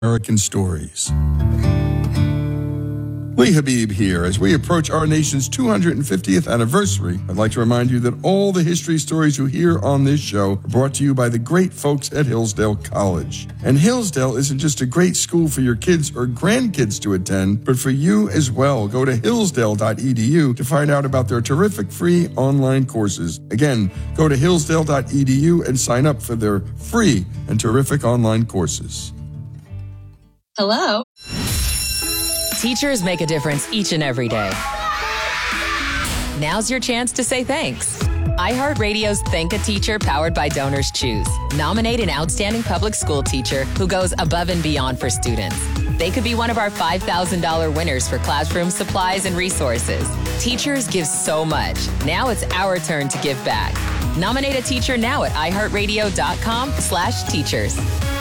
American Stories. Lee Habib here. As we approach our nation's 250th anniversary, I'd like to remind you that all the history stories you hear on this show are brought to you by the great folks at Hillsdale College. And Hillsdale isn't just a great school for your kids or grandkids to attend, but for you as well. Go to hillsdale.edu to find out about their terrific free online courses. Again, go to hillsdale.edu and sign up for their free and terrific online courses. Hello. Teachers make a difference each and every day. Now's your chance to say thanks. iHeartRadio's Thank a Teacher powered by Donors Choose. Nominate an outstanding public school teacher who goes above and beyond for students. They could be one of our $5,000 winners for classroom supplies and resources. Teachers give so much. Now it's our turn to give back. Nominate a teacher now at iHeartRadio.com/teachers.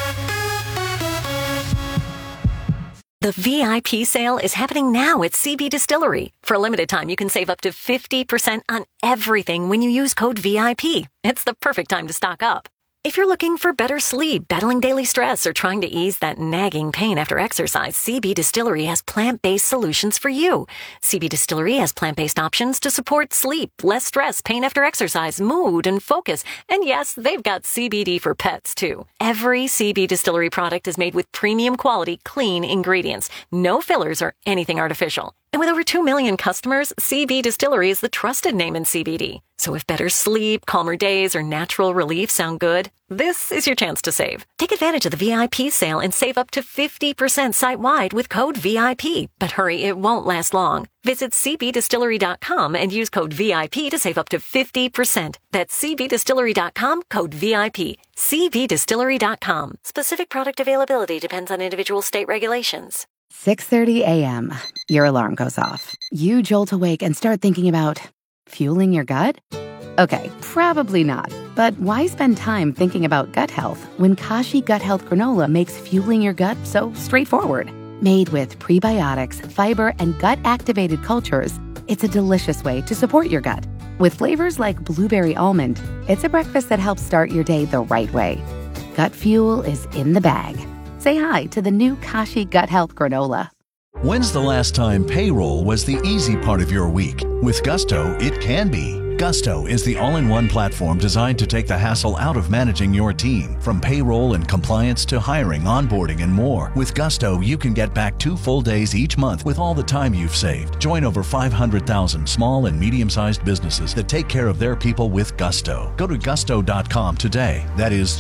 The VIP sale is happening now at CB Distillery. For a limited time, you can save up to 50% on everything when you use code VIP. It's the perfect time to stock up. If you're looking for better sleep, battling daily stress, or trying to ease that nagging pain after exercise, CB Distillery has plant-based solutions for you. CB Distillery has plant-based options to support sleep, less stress, pain after exercise, mood, and focus. And yes, they've got CBD for pets, too. Every CB Distillery product is made with premium quality, clean ingredients. No fillers or anything artificial. And with over 2 million customers, CB Distillery is the trusted name in CBD. So if better sleep, calmer days, or natural relief sound good, this is your chance to save. Take advantage of the VIP sale and save up to 50% site-wide with code VIP. But hurry, it won't last long. Visit cbdistillery.com and use code VIP to save up to 50%. That's cbdistillery.com, code VIP. cbdistillery.com. Specific product availability depends on individual state regulations. 6:30 a.m. Your alarm goes off. You jolt awake and start thinking about fueling your gut? Okay, probably not. But why spend time thinking about gut health when Kashi Gut Health Granola makes fueling your gut so straightforward? Made with prebiotics, fiber, and gut-activated cultures, it's a delicious way to support your gut. With flavors like blueberry almond, it's a breakfast that helps start your day the right way. Gut fuel is in the bag. Say hi to the new Kashi Gut Health Granola. When's the last time payroll was the easy part of your week? With Gusto, it can be. Gusto is the all-in-one platform designed to take the hassle out of managing your team. From payroll and compliance to hiring, onboarding, and more. With Gusto, you can get back 2 full days each month with all the time you've saved. Join over 500,000 small and medium-sized businesses that take care of their people with Gusto. Go to gusto.com today. That is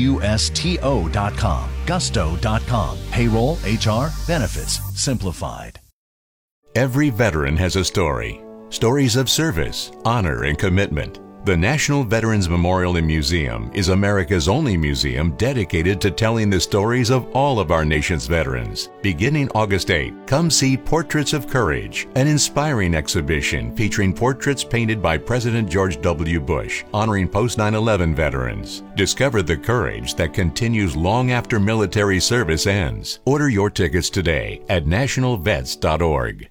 GUSTO.com. Gusto.com. Payroll, HR, benefits, simplified. Every veteran has a story. Stories of service, honor, and commitment. The National Veterans Memorial and Museum is America's only museum dedicated to telling the stories of all of our nation's veterans. Beginning August 8, come see Portraits of Courage, an inspiring exhibition featuring portraits painted by President George W. Bush, honoring post-9/11 veterans. Discover the courage that continues long after military service ends. Order your tickets today at nationalvets.org.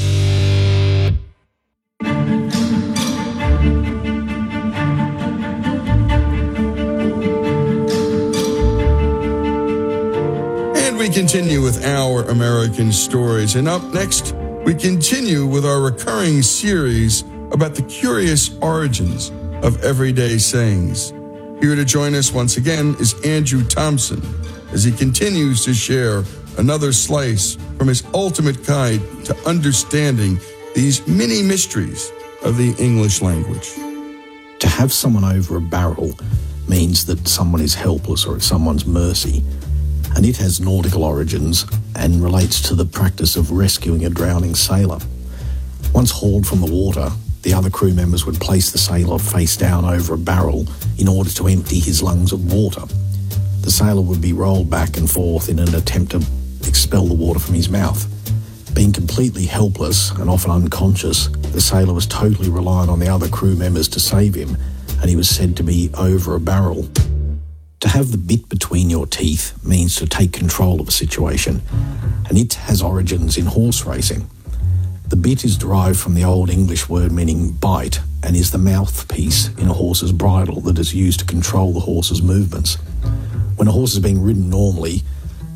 We continue with our American stories. And up next, we continue with our recurring series about the curious origins of everyday sayings. Here to join us once again is Andrew Thompson as he continues to share another slice from his ultimate guide to understanding these many mysteries of the English language. To have someone over a barrel means that someone is helpless or at someone's mercy. And it has nautical origins and relates to the practice of rescuing a drowning sailor. Once hauled from the water, the other crew members would place the sailor face down over a barrel in order to empty his lungs of water. The sailor would be rolled back and forth in an attempt to expel the water from his mouth. Being completely helpless and often unconscious, the sailor was totally reliant on the other crew members to save him, and he was said to be over a barrel. To have the bit between your teeth means to take control of a situation, and it has origins in horse racing. The bit is derived from the Old English word meaning bite and is the mouthpiece in a horse's bridle that is used to control the horse's movements. When a horse is being ridden normally,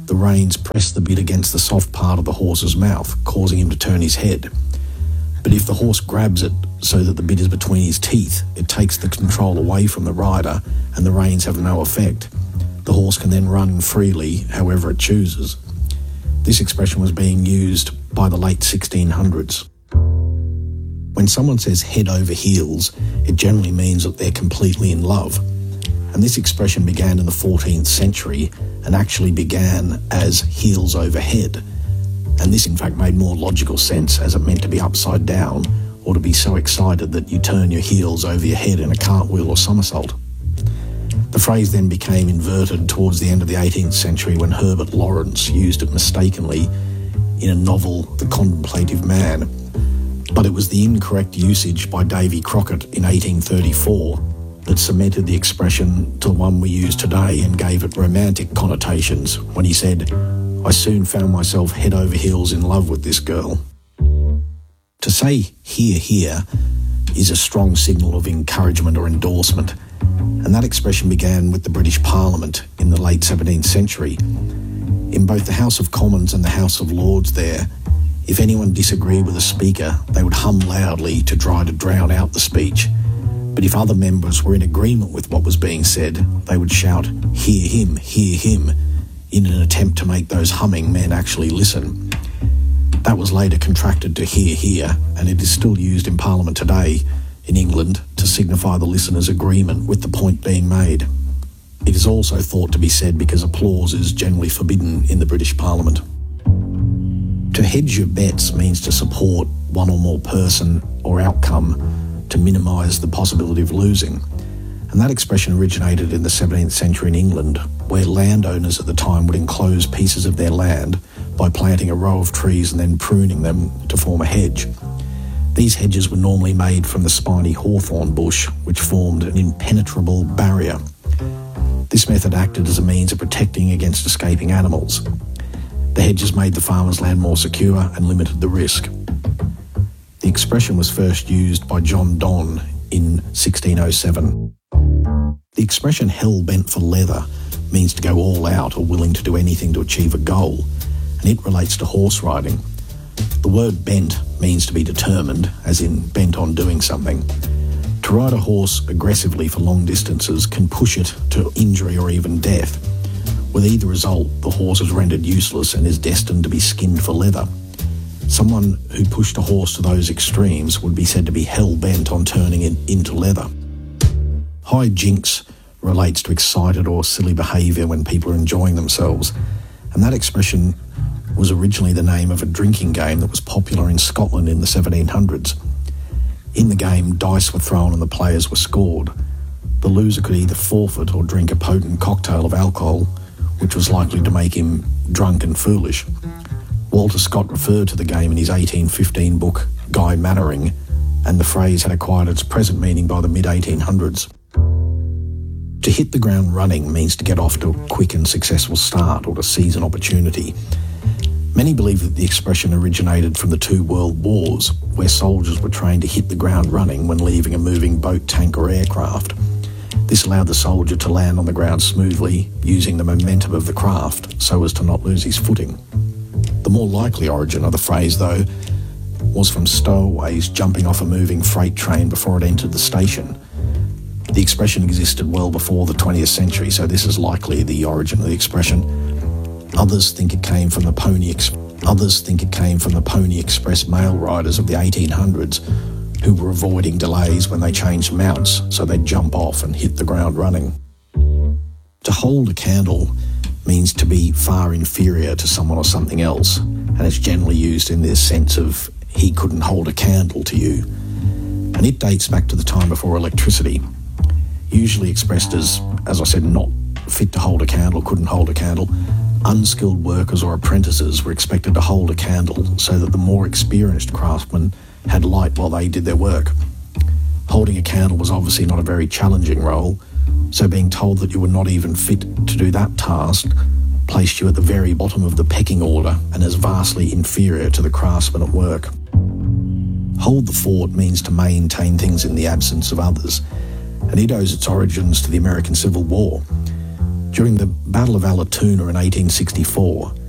the reins press the bit against the soft part of the horse's mouth, causing him to turn his head. But if the horse grabs it so that the bit is between his teeth, it takes the control away from the rider and the reins have no effect. The horse can then run freely however it chooses. This expression was being used by the late 1600s. When someone says head over heels, it generally means that they're completely in love. And this expression began in the 14th century and actually began as heels over head. And this in fact made more logical sense, as it meant to be upside down or to be so excited that you turn your heels over your head in a cartwheel or somersault. The phrase then became inverted towards the end of the 18th century when Herbert Lawrence used it mistakenly in a novel, The Contemplative Man. But it was the incorrect usage by Davy Crockett in 1834 that cemented the expression to the one we use today and gave it romantic connotations when he said, "I soon found myself head over heels in love with this girl." To say "hear, hear" is a strong signal of encouragement or endorsement, and that expression began with the British Parliament in the late 17th century. In both the House of Commons and the House of Lords there, if anyone disagreed with a speaker, they would hum loudly to try to drown out the speech. But if other members were in agreement with what was being said, they would shout, hear him," in an attempt to make those humming men actually listen. That was later contracted to hear, hear, and it is still used in Parliament today in England to signify the listener's agreement with the point being made. It is also thought to be said because applause is generally forbidden in the British Parliament. To hedge your bets means to support one or more person or outcome to minimise the possibility of losing. And that expression originated in the 17th century in England, where landowners at the time would enclose pieces of their land by planting a row of trees and then pruning them to form a hedge. These hedges were normally made from the spiny hawthorn bush, which formed an impenetrable barrier. This method acted as a means of protecting against escaping animals. The hedges made the farmer's land more secure and limited the risk. The expression was first used by John Donne in 1607. The expression hell-bent for leather means to go all out or willing to do anything to achieve a goal, and it relates to horse riding. The word bent means to be determined, as in bent on doing something. To ride a horse aggressively for long distances can push it to injury or even death. With either result, the horse is rendered useless and is destined to be skinned for leather. Someone who pushed a horse to those extremes would be said to be hell-bent on turning it into leather. High jinks relates to excited or silly behaviour when people are enjoying themselves, and that expression was originally the name of a drinking game that was popular in Scotland in the 1700s. In the game, dice were thrown and the players were scored. The loser could either forfeit or drink a potent cocktail of alcohol, which was likely to make him drunk and foolish. Walter Scott referred to the game in his 1815 book, Guy Mannering, and the phrase had acquired its present meaning by the mid-1800s. To hit the ground running means to get off to a quick and successful start or to seize an opportunity. Many believe that the expression originated from the two world wars, where soldiers were trained to hit the ground running when leaving a moving boat, tank or aircraft. This allowed the soldier to land on the ground smoothly, using the momentum of the craft so as to not lose his footing. The more likely origin of the phrase, though, was from stowaways jumping off a moving freight train before it entered the station. The expression existed well before the 20th century, so this is likely the origin of the expression. Others think it came from the Pony Express mail riders of the 1800s, who were avoiding delays when they changed mounts, so they'd jump off and hit the ground running. To hold a candle means to be far inferior to someone or something else, and it's generally used in this sense of he couldn't hold a candle to you. And it dates back to the time before electricity, usually expressed as I said, not fit to hold a candle, couldn't hold a candle. Unskilled workers or apprentices were expected to hold a candle so that the more experienced craftsmen had light while they did their work. Holding a candle was obviously not a very challenging role, so being told that you were not even fit to do that task placed you at the very bottom of the pecking order and as vastly inferior to the craftsmen at work. Hold the fort means to maintain things in the absence of others, and it owes its origins to the American Civil War. During the Battle of Allatoona in 1864,